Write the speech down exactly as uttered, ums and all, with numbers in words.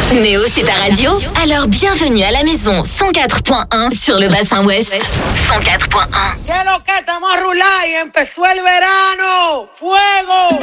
Néo, c'est ta radio? Alors bienvenue à la maison cent quatre point un sur le bassin ouest. cent quatre point un. ¡Qué lo que estamos a rular y empezó el verano! ¡Fuego!